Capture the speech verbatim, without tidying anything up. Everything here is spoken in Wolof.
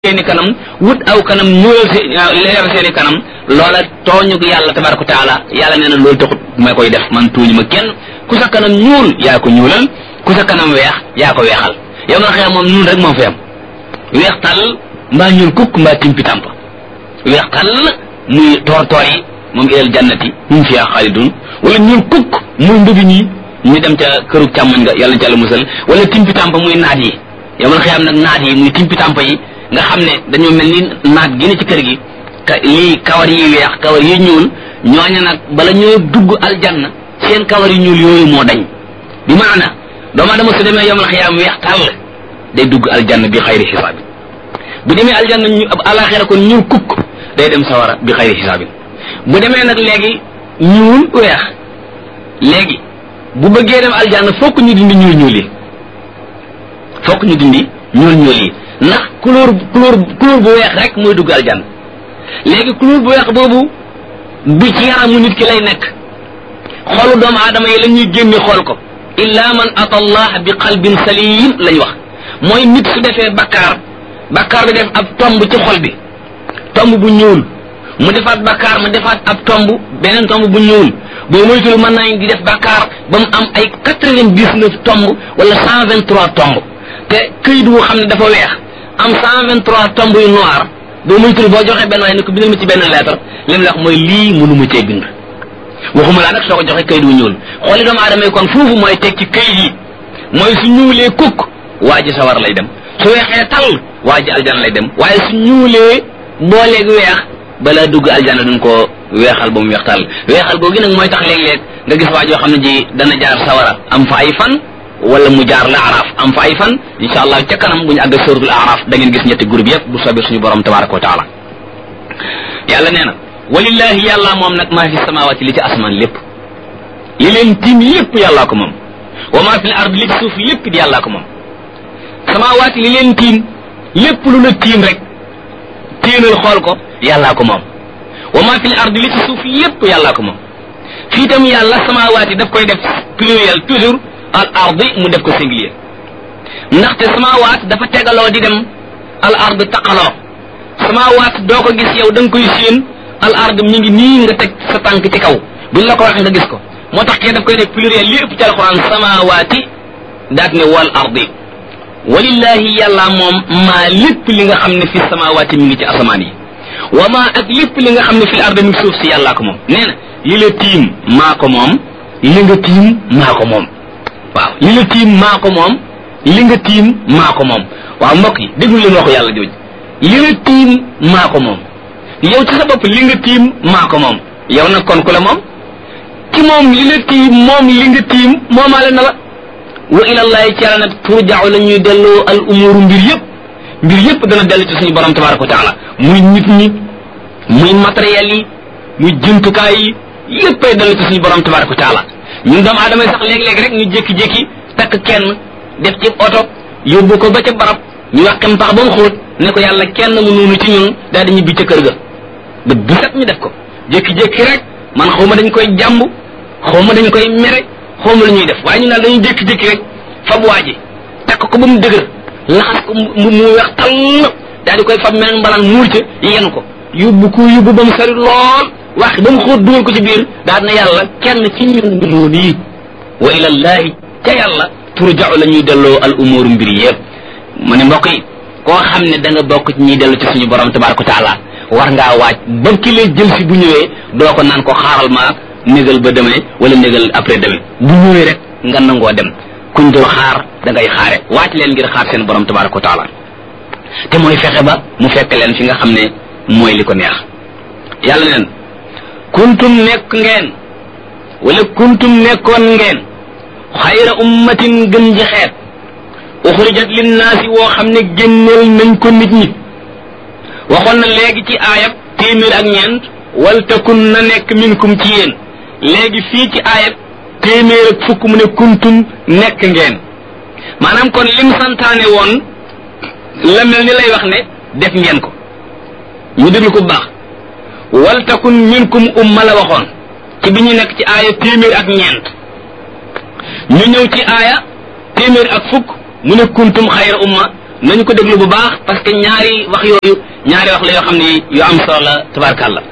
seeni kanam wut aw kanam ñuulal se leeral seeni kanam loola tooñu yàlla tabaraka taala yàlla nee na loolu taxut ma koy def man tuuñu ma kenn ku sa kanam ñuul yaa ko ñuulal ku sa kanam weex yaa ko weexal yow na xëy moom ñuul rek moo fi am weex tàll mbaa ñuul kukk mbaa timpi tàmp weex tàll muy toor toor yi moom ilal jannati hum fiha xaalidun wala ñuul kukk muy ndubi ñi ñu dem ca këru càmmoñ nga yàlla ci yàlla musal wala timpi tàmp muy naat yi yow na xëy am nag naat yi muy timpi tàmp yi nga xam ne dañoo mel ni naat gi ne ci kër gi ka lii kawar yi weex kawar yi ñuul ñooña nag bala ñoo dugg aljanna seen kawar yi ñuul yooyu moo dañ bi maana doomu adama su demee yomal xiyaam weex tàll day dugg aljanna bi xayri xisaabin bu demee aljanna ñu alaxira kon ñuul kukk day dem sawara bi xayri xisaabin bu demee nag léegi ñuul weex léegi bu bëggee dem aljanna fokk ñu dindi ñuul ñuul yi fokk ñu dindi ñuul ñuul yi ndax couleur couleur couleur bu weex rek mooy dugg aljanna léegi couleur bu weex boobu du ci yaramu nit ki lay nekk xolu doomu aadama yi la ñuy génne xool ko illa man ata allah bi qalbin salim lañ wax mooy nit su defee bakkaar bakkaar bi def ab tomb ci xol bi tomb bu ñuul mu defaat bakkaar mu defaat ab tomb beneen tomb bu ñuul boo moytul mën nañ di def bakkaar ba mu am ay quatre-vingt-dix-neuf tomb wala cent vingt-trois tomb te këyit wu xam ne dafa weex am cent vingt-trois tomb yu noir boo moytul boo joxee benn waaye ne ko bindal ma ci benn lettre li mu la wax mooy lii mënuma cee bind waxuma laa nag soo ko joxee këyit wu ñuul xooli doomu aadama yi kon foofu mooy teg ci këyit yi mooy su ñuulee kukk waa ji sawar lay dem su weexee tal waa ji aljana lay dem waaye su ñuulee booleeg weex balaa dugg aljana duñ ko weexal ba mu weex tal weexal googu nag mooy tax léeg-léeg nga gis waa joo xam ne ji dana jaar sawara am fa ay fan wala mu jaar la araf am fa ay fan insha allah ca kanam bu ñu àgg suratul araf da ngeen gis ñetti groupe yëpp bu soobee suñu borom tabaraka wa taala yàlla nee na walillahi yàlla moom nag maa fi samawati li ci asmaan lépp li leen tiim lépp yàllaa ko moom wa maa fi l ard li ci suuf lépp di yàllaa ko moom samawati li leen tiim lépp lu la tiim rek téenal xool ko yàllaa ko moom wa maa fi l ard li ci suuf lépp yàllaa ko moom fii tam yàlla samawati daf koy def pluriel toujours al ardi mu def ko singulier ndaxte samaawaat dafa tegaloo di dem al ard taqaloo samaawaat doo ko gis yow da nga koy séen al ard mi ngi nii nga teg sa tànk ci kaw buñ la ko waxee nga gis ko moo tax kee daf koy def pluriel li ëpp ci alquran samaawaati daat ne wal ardi walillahi yàlla moom maa lépp li nga xam ne fi samaawaati mi ngi ci asamaan yi wa maa ak lépp li nga xam ne fi ard mi ngi suuf si yàllaa ko moom nee na li la tiim maa ko moom li nga tiim maa ko moom waaw li la tiim maa ko moom li nga tiim maa ko moom waaw mbokk yi déglu leen waxu yàlla jooju li la tiim maa ko moom yow ci sa bopp li nga tiim maa ko moom yow nag kon ku la moom ci moom li la tiim moom li nga tiim moomaale na la wa ilallahi ci yàlla nag turja'u la ñuy delloo al umuru mbir yëpp mbir yëpp dana dellu ci suñu borom tabaraka wa taala muy nit ñi muy matériel yi muy jumtukaay yi yëppay dellu ci suñu borom tabaraka wa taala ñun doomu aadama yi sax léeg-léeg rek ñu jékki-jékki takk kenn def ci oto yóbbu ko ba ca barab ñu wax kem pax ba mu xóot ne ko yàlla kenn mu noonu ci ñun daal di ñibbi ca kër ga ba bu set ñu def ko jékki-jékki rek man xaw ma dañ koy jàmb xaw ma dañ koy mere xaw ma lu ñuy def waaye ñu daal dañuy jékki-jékki rek fab waa ji takk ko ba mu dëgër laxas ko mu mu weex tall daal di koy fab meneen mbalaan muur ca yenu ko yóbbu ko yóbbu ba mu sori lool wax ba mu xóot dugal ko ci biir daal na yàlla kenn ci ñun mbir noonu yi wa ilallahi ca yàlla turja'u la ñuy delloo al umur mbir yëpp mu ne mbokk yi koo xam ne da nga bokk ci ñuy dellu ci suñu borom tabaraka taala war ngaa waaj ba ki lay jël si bu ñëwee doo ko naan ko xaaral ma négal ba demee wala négal après demee bu ñëwee rek nga nangoo dem kuñ dul xaar da ngay xaare waaj leen ngir xaar seen borom tabaraka taala te mooy fexe ba mu fekk leen fi nga xam ne mooy li ko neex yàlla neen kuntum nekk ngeen wala kuntum nekkoon ngeen xayra ummatin gën ji xeet uxrijat linnaasi woo xam ne génneel nañ ko nit ñi waxoon na léegi ci aayab téeméer ak ñeent wal takun na nekk minkum ci yéen léegi fii ci aayab téeméer ak fukk mu ne kuntum nekk ngeen maanaam kon lim santaane woon la mel ni lay wax ne def ngeen ko ñu déglu ko bu baax wal takun minkum umma la waxoon ci bi ñu nekk ci aaya téeméer ak ñeent ñu ñëw ci aaya téeméer ak fukk mu ne kuntum xayra umma nañu ko déglu bu baax parce que ñaari wax yooyu ñaari wax la yoo xam ne yu am solo la tabarkàlla